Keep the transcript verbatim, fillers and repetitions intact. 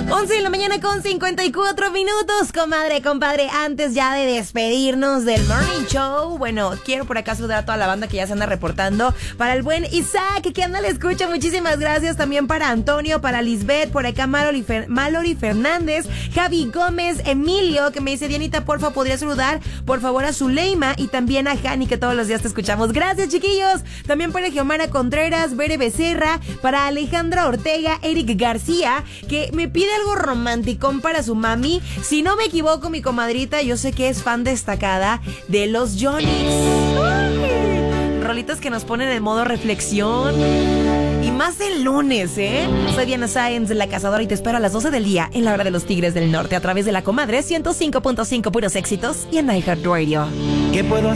once de la mañana con cincuenta y cuatro minutos, comadre, compadre. Antes ya de despedirnos del Morning Show, bueno, quiero por acá saludar a toda la banda que ya se anda reportando. Para el buen Isaac, que anda a la escucha, muchísimas gracias. También para Antonio, para Lisbeth, por acá Mallory, Fer- Mallory Fernández, Javi Gómez, Emilio, que me dice, Dianita, porfa, ¿podría saludar, por favor, a Zuleima y también a Jani, que todos los días te escuchamos? Gracias, chiquillos. También para Geomara Contreras, Bere Becerra, para Alejandra Ortega, Eric García, que me pide algo romanticón para su mami. Si no me equivoco, mi comadrita, yo sé que es fan destacada de los Johnnies. Uy, rolitas que nos ponen en modo reflexión. Y más el lunes, ¿eh? Soy Diana Sáenz, la cazadora, y te espero a las doce del día en la hora de los Tigres del Norte a través de la comadre ciento cinco punto cinco, puros éxitos, y en iHeartRadio. ¿Qué puedo hacer?